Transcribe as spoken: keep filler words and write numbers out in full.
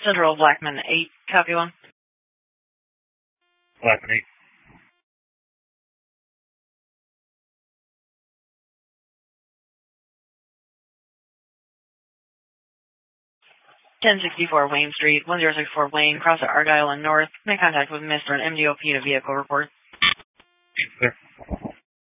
Central Blackman eight, copy one. Blackman eight. ten sixty-four Wayne Street, one zero six four Wayne, cross at Argyle and North. Make contact with Mister and M D O P to vehicle report. Clear.